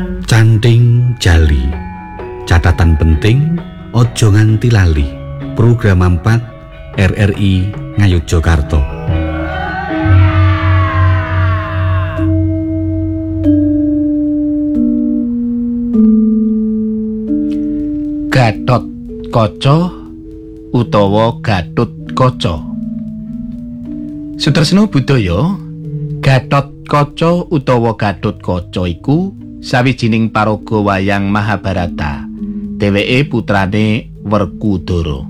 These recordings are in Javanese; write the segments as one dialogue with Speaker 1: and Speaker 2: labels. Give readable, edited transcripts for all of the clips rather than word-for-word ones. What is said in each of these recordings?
Speaker 1: Canting Jali. Catatan penting, ojo nganti lali. Program 4 RRI Ngayogyakarta.
Speaker 2: Gatotkaca utawa Gatutkaca. Sutresna budaya, Gatotkaca utawa Gatutkaca iku sawijining paraga wayang Mahabharata. Dheweke putrane Werkudara.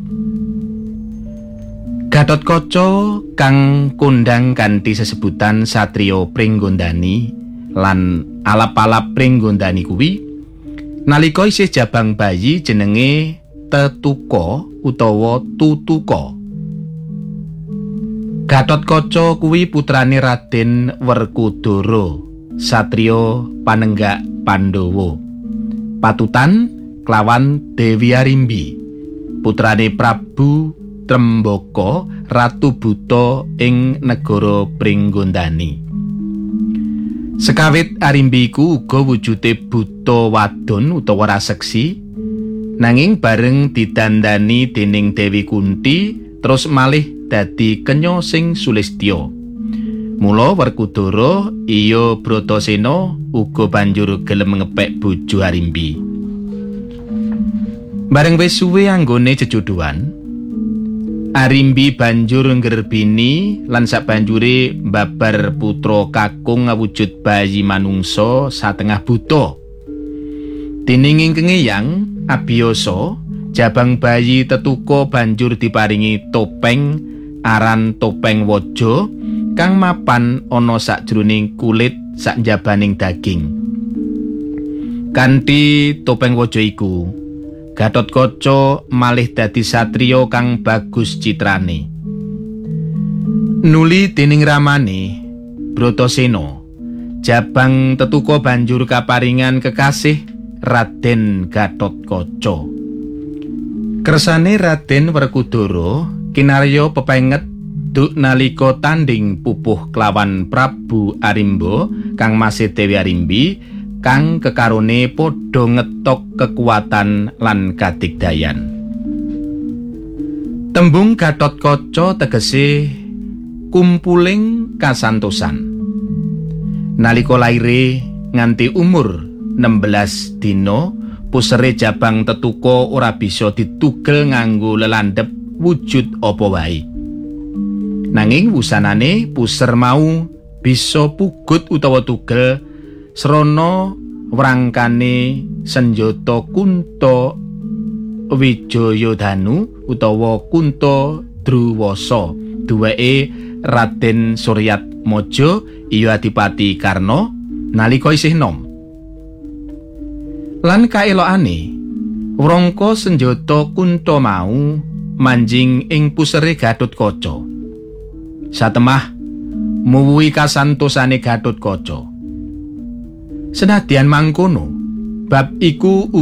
Speaker 2: Gatotkaca kang kondhang kanthi sesebutan Satriya Pringgondani lan alap-alap Pringgondani kuwi nalika isih jabang bayi jenenge Tetuka utawa Tutuka. Gatotkaca kuwi putrane Raden Werkudara, satriya panenggak Pandhawa. Patutan klawan Dewi Arimbi, putrane Prabu Trembaka, Ratu Buta ing negara Pringgondani. Sekawit Arimbi iku uga wujude buta wadon utawa raseksi, nanging bareng didandani dening Dewi Kunti terus malih dadi kenya sing sulistya. Mula Werkudara iya Bratasena uga banjur gelem ngepek bojo Arimbi. Bareng wis suwe anggone jejodhoan, Arimbi banjur nggerbini lan sabanjure mbabar putra kakung ngawujud bayi manungsa satengah buta. Dening ing kengeyang abiyasa, jabang bayi Tetuka banjur diparingi topeng aran topeng waja kang mapan ana sakjroning kulit sakjabaning daging. Kanthi topeng waja iku, Gatotkaca malih dadi satriya kang bagus citrane. Nuli dening ramane Bratasena, jabang Tetuka banjur kaparingan kekasih Raden Gatotkaca. Kersane Raden Werkudara kinarya pepenget duk nalika tanding pupuh klawan Prabu Arimba kang masih Dewi Arimbi kang kekarone padha ngetok kekuatan lan kadigdayan. Tembung Gatotkaca tegese kumpuling kasantosan. Nalika laire nganti umur 16 dina, pusere jabang Tetuka ora bisa ditugel nganggo lelandhep wujud apa wae. Nanging wusanane puser mau bisa pugut utawa tugel srana wrangkane senjata Kunta Wijayadanu utawa Kunta Druwasa, duweke Raden Suryatmaja iya Adipati Karna nalika isih nom. Lan kaelokane wrangka senjata Kunta mau manjing ing pusere Gatotkaca. Satemah muwuhi kasantosane Gatotkaca. Senadyan mangkono, bab iku